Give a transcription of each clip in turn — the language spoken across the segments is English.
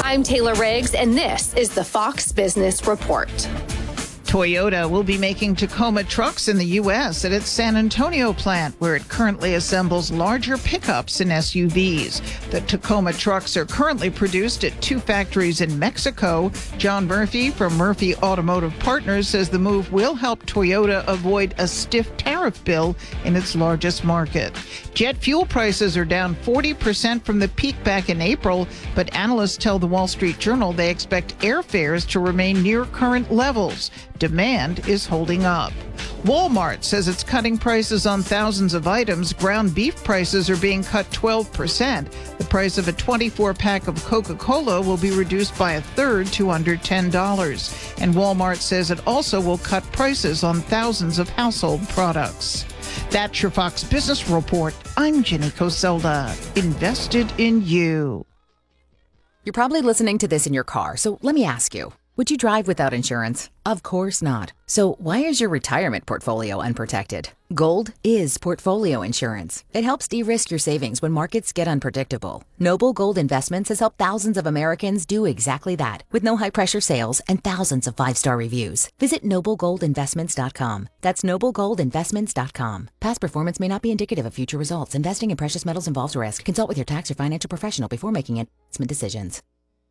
I'm Taylor Riggs, and this is the Fox Business Report. Toyota will be making Tacoma trucks in the U.S. at its San Antonio plant, where it currently assembles larger pickups and SUVs. The Tacoma trucks are currently produced at 2 factories in Mexico. John Murphy from Murphy Automotive Partners says the move will help Toyota avoid a stiff tariff bill in its largest market. Jet fuel prices are down 40% from the peak back in April, but analysts tell the Wall Street Journal they expect airfares to remain near current levels. Demand is holding up. Walmart says it's cutting prices on thousands of items. Ground beef prices are being cut 12%. The price of a 24-pack of Coca-Cola will be reduced by a third to under $10. And Walmart says it also will cut prices on thousands of household products. That's your Fox Business Report. I'm Jenny Coselda. Invested in you. You're probably listening to this in your car, so let me ask you. Would you drive without insurance? Of course not. So why is your retirement portfolio unprotected? Gold is portfolio insurance. It helps de-risk your savings when markets get unpredictable. Noble Gold Investments has helped thousands of Americans do exactly that, with no high-pressure sales and thousands of 5-star reviews. Visit noblegoldinvestments.com. That's noblegoldinvestments.com. Past performance may not be indicative of future results. Investing in precious metals involves risk. Consult with your tax or financial professional before making investment decisions.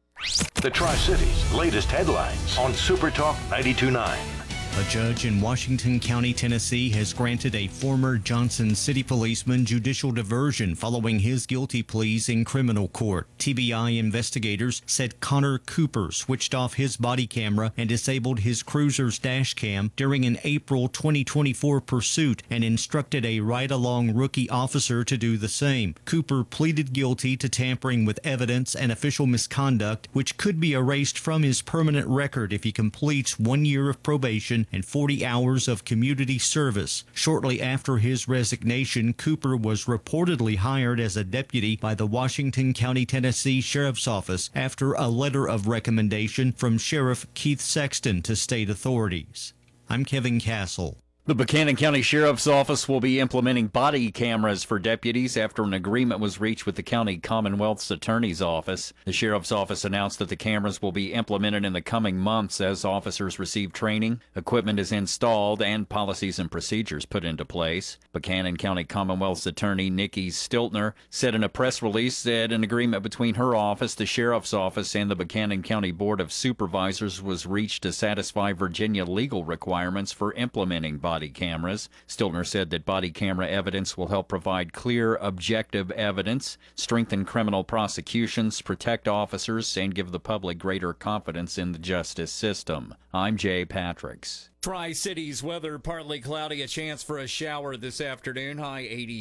The Tri-Cities' latest headlines on Super Talk 92.9. A judge in Washington County, Tennessee, has granted a former Johnson City policeman judicial diversion following his guilty pleas in criminal court. TBI investigators said Connor Cooper switched off his body camera and disabled his cruiser's dash cam during an April 2024 pursuit and instructed a ride-along rookie officer to do the same. Cooper pleaded guilty to tampering with evidence and official misconduct, which could be erased from his permanent record if he completes 1 year of probation and 40 hours of community service. Shortly after his resignation, Cooper was reportedly hired as a deputy by the Washington County, Tennessee Sheriff's Office after a letter of recommendation from Sheriff Keith Sexton to state authorities. I'm Kevin Castle. The Buchanan County Sheriff's Office will be implementing body cameras for deputies after an agreement was reached with the County Commonwealth's Attorney's Office. The Sheriff's Office announced that the cameras will be implemented in the coming months as officers receive training, equipment is installed, and policies and procedures put into place. Buchanan County Commonwealth's Attorney Nikki Stiltner said in a press release that an agreement between her office, the Sheriff's Office, and the Buchanan County Board of Supervisors was reached to satisfy Virginia legal requirements for implementing body cameras. Stiltner said that body camera evidence will help provide clear, objective evidence, strengthen criminal prosecutions, protect officers, and give the public greater confidence in the justice system. I'm Jay Patricks. Tri-Cities weather, partly cloudy, a chance for a shower this afternoon, high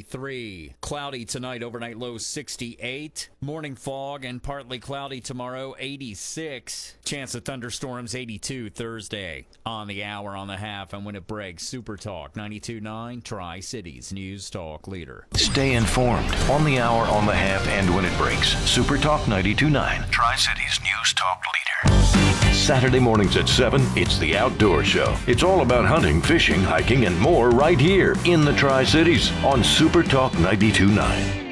83. Cloudy tonight, overnight low 68. Morning fog and partly cloudy tomorrow, 86. Chance of thunderstorms, 82 Thursday. On the hour, on the half, and when it breaks, Super Talk 92.9, Tri-Cities News Talk leader. Stay informed on the hour, on the half, and when it breaks. Super Talk 92.9, Tri-Cities News Talk leader. Saturday mornings at 7, it's the Outdoor Show. It's all about hunting, fishing, hiking, and more right here in the Tri-Cities on Super Talk 92.9.